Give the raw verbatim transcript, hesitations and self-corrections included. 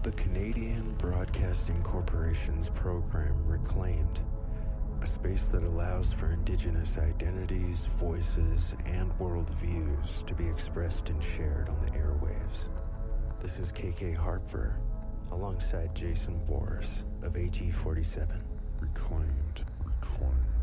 The Canadian Broadcasting Corporation's program Reclaimed, a space that allows for Indigenous identities, voices, and worldviews to be expressed and shared on the airwaves. This is K K Harper, alongside Jason Boris of A G forty-seven. Reclaimed, reclaimed.